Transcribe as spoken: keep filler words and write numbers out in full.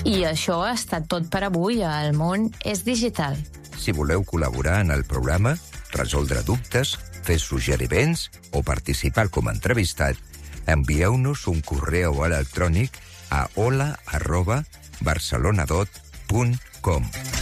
I això ha estat tot per avui. El món és digital. Si voleu col·laborar en el programa, resoldre dubtes, fer suggeriments o participar com a entrevistat, envieu-nos un correu electrònic a hola arroba barcelonadot punt com.